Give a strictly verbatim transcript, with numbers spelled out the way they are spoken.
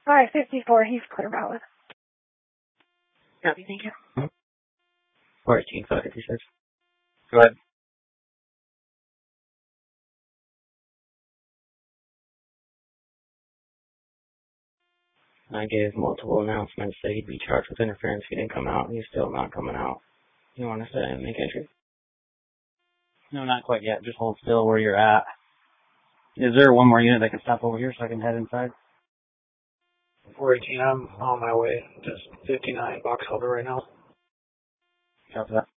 Alright, fifty-four, he's clear valid. Copy, thank you. Mm-hmm. fourteen, five fifty-six. Go ahead. I gave multiple announcements that he'd be charged with interference. He didn't come out. He's still not coming out. You want to say and make entry? No, not quite yet. Just hold still where you're at. Is there one more unit that can stop over here so I can head inside? four eighteen, I'm on my way. Just fifty-nine box holder right now. Copy that.